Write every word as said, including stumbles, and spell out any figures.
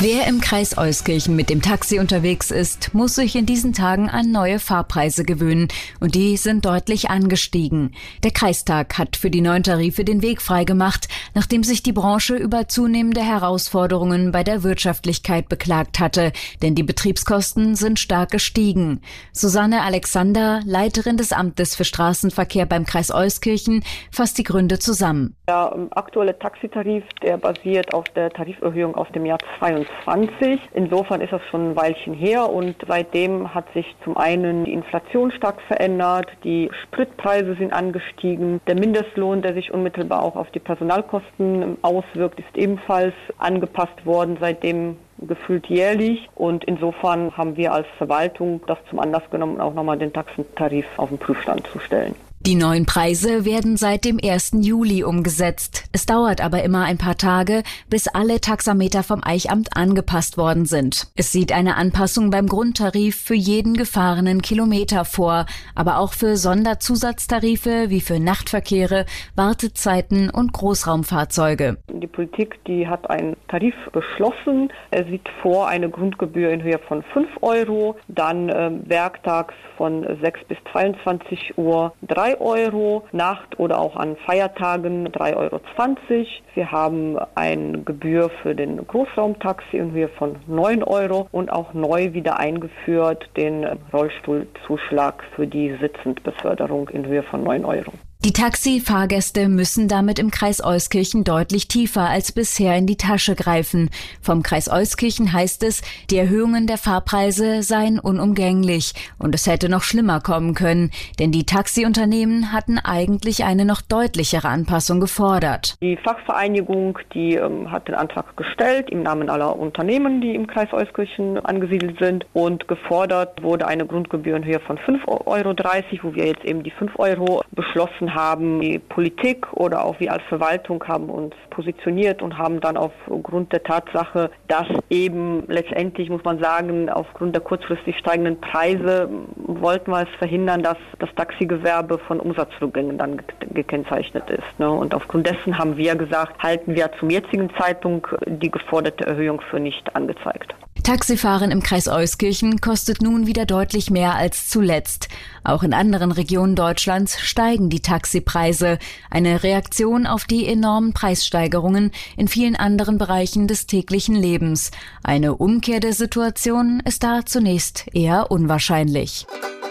Wer im Kreis Euskirchen mit dem Taxi unterwegs ist, muss sich in diesen Tagen an neue Fahrpreise gewöhnen. Und die sind deutlich angestiegen. Der Kreistag hat für die neuen Tarife den Weg freigemacht, nachdem sich die Branche über zunehmende Herausforderungen bei der Wirtschaftlichkeit beklagt hatte. Denn die Betriebskosten sind stark gestiegen. Susanne Alexander, Leiterin des Amtes für Straßenverkehr beim Kreis Euskirchen, fasst die Gründe zusammen. Der aktuelle Taxitarif, der basiert auf der Tariferhöhung aus dem Jahr zweiundzwanzig. Insofern ist das schon ein Weilchen her und seitdem hat sich zum einen die Inflation stark verändert, die Spritpreise sind angestiegen, der Mindestlohn, der sich unmittelbar auch auf die Personalkosten auswirkt, ist ebenfalls angepasst worden, seitdem gefühlt jährlich, und insofern haben wir als Verwaltung das zum Anlass genommen, auch nochmal den Taxentarif auf den Prüfstand zu stellen. Die neuen Preise werden seit dem ersten Juli umgesetzt. Es dauert aber immer ein paar Tage, bis alle Taxameter vom Eichamt angepasst worden sind. Es sieht eine Anpassung beim Grundtarif für jeden gefahrenen Kilometer vor, aber auch für Sonderzusatztarife wie für Nachtverkehre, Wartezeiten und Großraumfahrzeuge. Die Politik, die hat einen Tarif beschlossen. Er sieht vor eine Grundgebühr in Höhe von fünf Euro, dann äh, werktags von sechs bis zweiundzwanzig Uhr drei Euro, Nacht oder auch an Feiertagen drei Euro zwanzig. Wir haben eine Gebühr für den Großraumtaxi in Höhe von neun Euro und auch neu wieder eingeführt den Rollstuhlzuschlag für die Sitzendbeförderung in Höhe von neun Euro. Die Taxifahrgäste müssen damit im Kreis Euskirchen deutlich tiefer als bisher in die Tasche greifen. Vom Kreis Euskirchen heißt es, die Erhöhungen der Fahrpreise seien unumgänglich und es hätte noch schlimmer kommen können, denn die Taxiunternehmen hatten eigentlich eine noch deutlichere Anpassung gefordert. Die Fachvereinigung, die ähm, hat den Antrag gestellt im Namen aller Unternehmen, die im Kreis Euskirchen angesiedelt sind, und gefordert wurde eine Grundgebühr in Höhe von fünf Euro dreißig, wo wir jetzt eben die fünf Euro beschlossen haben. Die Politik oder auch wir als Verwaltung haben uns positioniert und haben dann aufgrund der Tatsache, dass eben letztendlich, muss man sagen, aufgrund der kurzfristig steigenden Preise wollten wir es verhindern, dass das Taxigewerbe von Umsatzrückgängen dann gekennzeichnet ist. Ne? Und aufgrund dessen haben wir gesagt, halten wir zum jetzigen Zeitpunkt die geforderte Erhöhung für nicht angezeigt. Taxifahren im Kreis Euskirchen kostet nun wieder deutlich mehr als zuletzt. Auch in anderen Regionen Deutschlands steigen die Taxipreise. Eine Reaktion auf die enormen Preissteigerungen in vielen anderen Bereichen des täglichen Lebens. Eine Umkehr der Situation ist da zunächst eher unwahrscheinlich.